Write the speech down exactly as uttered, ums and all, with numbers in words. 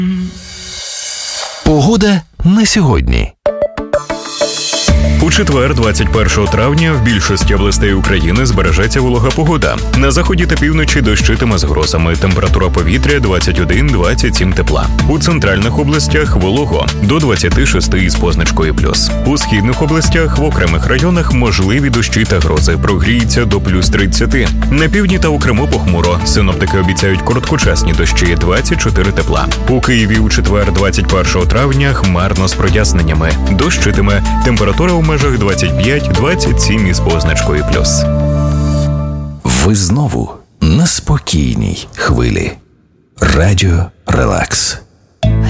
Погода на сьогодні. У четвер, двадцять першого травня, в більшості областей України збережеться волога погода. На заході та півночі дощитиме з грозами. Температура повітря двадцять один - двадцять сім тепла. У центральних областях волого до двадцять шість із позначкою плюс. У східних областях в окремих районах можливі дощі та грози. Прогріється до плюс тридцять. На півдні та у Криму похмуро. Синоптики обіцяють короткочасні дощі двадцять чотири тепла. У Києві у четвер, двадцять першого травня, хмарно з проясненнями. Дощитиме. Температура у межах двадцять п'ять - двадцять сім із позначкою плюс. Ви знову на спокійній хвилі. Радіо Релакс.